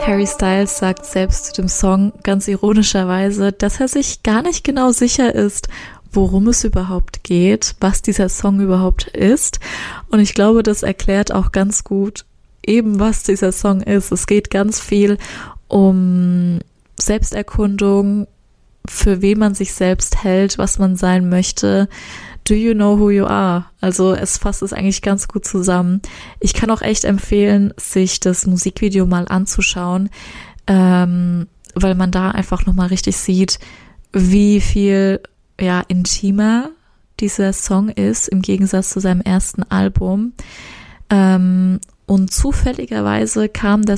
Harry Styles sagt selbst zu dem Song ganz ironischerweise, dass er sich gar nicht genau sicher ist, worum es überhaupt geht, was dieser Song überhaupt ist. Und ich glaube, das erklärt auch ganz gut eben, was dieser Song ist. Es geht ganz viel um Selbsterkundung, für wen man sich selbst hält, was man sein möchte. Do you know who you are? Also es fasst es eigentlich ganz gut zusammen. Ich kann auch echt empfehlen, sich das Musikvideo mal anzuschauen, weil man da einfach nochmal richtig sieht, wie viel intimer dieser Song ist im Gegensatz zu seinem ersten Album. Und zufälligerweise kam der